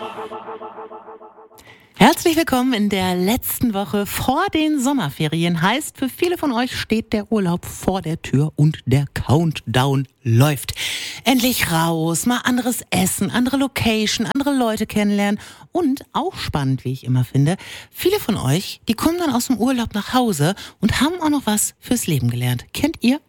Herzlich willkommen in der letzten Woche vor den Sommerferien. Heißt, für viele von euch steht der Urlaub vor der Tür und der Countdown läuft. Endlich raus, mal anderes Essen, andere Location, andere Leute kennenlernen und auch spannend, wie ich immer finde, viele von euch, die kommen dann aus dem Urlaub nach Hause und haben auch noch was fürs Leben gelernt. Kennt ihr